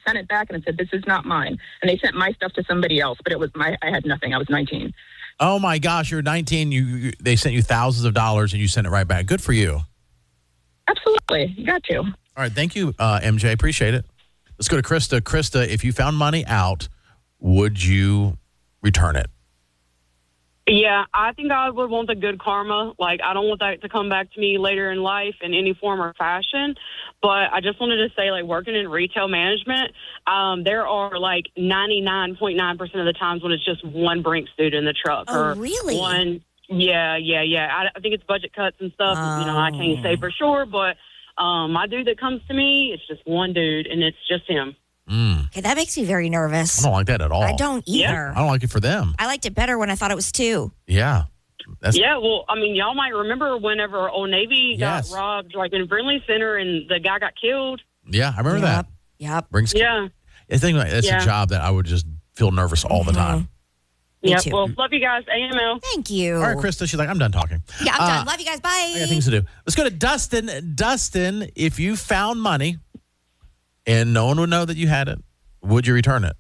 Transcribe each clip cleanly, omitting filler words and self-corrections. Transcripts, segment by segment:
sent it back and said, this is not mine. And they sent my stuff to somebody else, but I had nothing. I was 19. Oh, my gosh. You're 19. They sent you thousands of dollars, and you sent it right back. Good for you. Absolutely. You got to. All right. Thank you, MJ. Appreciate it. Let's go to Krista. Krista, if you found money out, would you return it? Yeah, I think I would want the good karma. Like, I don't want that to come back to me later in life in any form or fashion. But I just wanted to say, like, working in retail management, there are, like, 99.9% of the times when it's just one Brink student in the truck. Oh, really? One, yeah. I think it's budget cuts and stuff. Oh. You know, I can't say for sure, but my dude that comes to me, it's just one dude, and it's just him. Okay, that makes me very nervous. I don't like that at all. I don't either. Yeah. I don't like it for them. I liked it better when I thought it was 2. Yeah. Yeah, well, I mean, y'all might remember whenever Old Navy got robbed, like in Brindley Center, and the guy got killed. Yeah, I remember that. Yep. Yeah. I think that's a job that I would just feel nervous all the time. Yeah. too. Well, love you guys. AML. Thank you. All right, Krista, she's like, I'm done talking. Yeah, I'm done. Love you guys. Bye. I got things to do. Let's go to Dustin. Dustin, if you found money and no one would know that you had it, would you return it?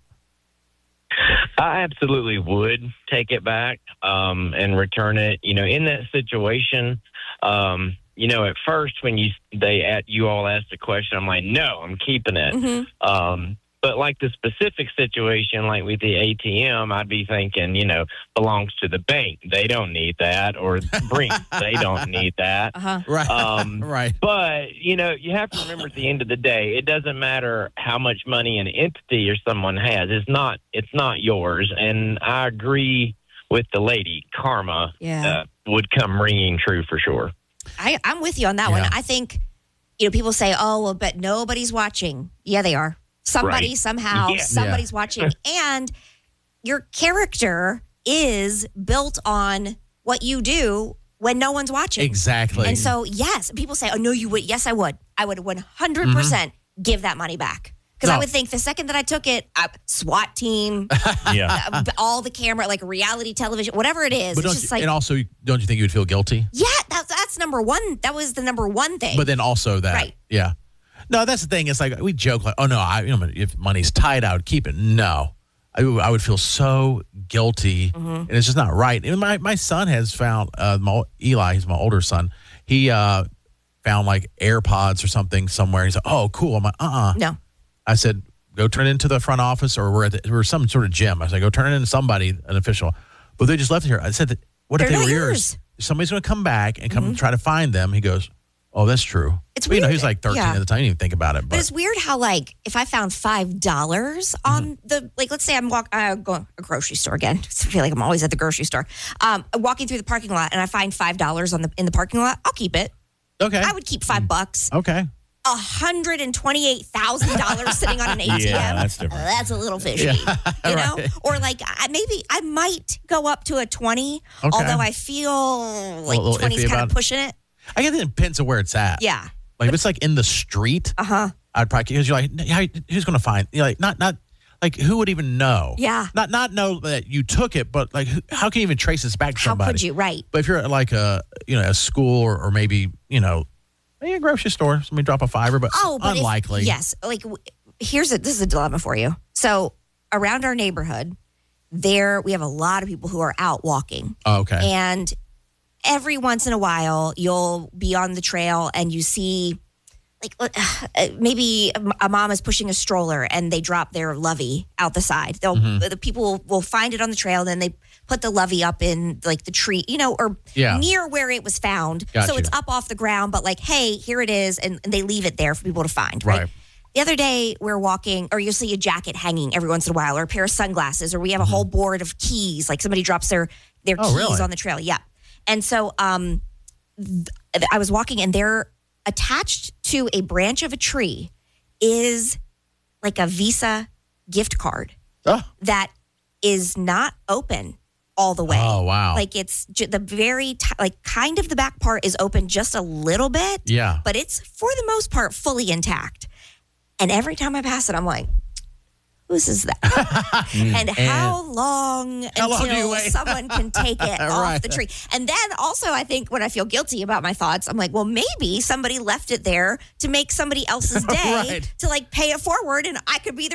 I absolutely would take it back and return it. You know, in that situation, you know, at first when you all asked the question, I'm like, no, I'm keeping it. Mm-hmm. But like the specific situation, like with the ATM, I'd be thinking, you know, belongs to the bank. They don't need that. Or Brink, they don't need that. Uh-huh. Right. Right. But, you know, you have to remember at the end of the day, it doesn't matter how much money an entity or someone has. It's not yours. And I agree with the lady. Karma would come ringing true for sure. I'm with you on that one. I think, you know, people say, oh, well, but nobody's watching. Yeah, they are. Somebody, somehow, somebody's watching. And your character is built on what you do when no one's watching. Exactly. And so, yes, people say, oh, no, you would. Yes, I would. I would 100% give that money back. Because I would think the second that I took it, SWAT team, all the camera, like reality television, whatever it is. But it's just like, and also, don't you think you would feel guilty? Yeah, that's number one. That was the number one thing. But then also that. Yeah. No, that's the thing. It's like we joke like, oh, no, if money's tight, I would keep it. No. I would feel so guilty, and it's just not right. And my son has found, Eli, he's my older son, he found like AirPods or something somewhere. He's like, oh, cool. I'm like, No. I said, go turn it into the front office, or we're some sort of gym. I said, go turn it into somebody, an official. But they just left it here. I said, what if they were yours? Somebody's going to come back and come try to find them. He goes, oh, that's true. It's weird. weird. He was like 13 at the time. He didn't even think about it. But it's weird how, like, if I found $5 on the, like, let's say I'm going to a grocery store again. I feel like I'm always at the grocery store. Walking through the parking lot and I find $5 in the parking lot, I'll keep it. Okay. I would keep $5. Okay. $128,000 sitting on an ATM. Yeah, that's different. That's a little fishy, you know? Or like I might go up to a 20, although I feel like 20 is kind of pushing it. I guess it depends on where it's at. Yeah. Like if it's like in the street, I'd probably, because you're like, who's going to find? You're like, not like who would even know? Yeah. Not know that you took it, but like how can you even trace this back to somebody? How could you? Right. But if you're at like a school or maybe maybe a grocery store, somebody drop a $5, but unlikely. Yes. Like this is a dilemma for you. So around our neighborhood, we have a lot of people who are out walking. Oh, okay. And every once in a while, you'll be on the trail and you see, like, maybe a mom is pushing a stroller and they drop their lovey out the side. The people will find it on the trail, and then they put the lovey up in like the tree, or near where it was found. So it's up off the ground, but like, hey, here it is, and they leave it there for people to find. Right. The other day we're walking, or you'll see a jacket hanging every once in a while, or a pair of sunglasses, or we have a whole board of keys. Like somebody drops their keys on the trail. Yeah. And so I was walking, and they're attached to a branch of a tree is like a Visa gift card that is not open all the way. Oh, wow. Like it's the very, kind of the back part is open just a little bit. Yeah. But it's, for the most part, fully intact. And every time I pass it, I'm like, whose is that? and how long until someone can take it off the tree? And then also, I think when I feel guilty about my thoughts, I'm like, well, maybe somebody left it there to make somebody else's day to like pay it forward, and I could be the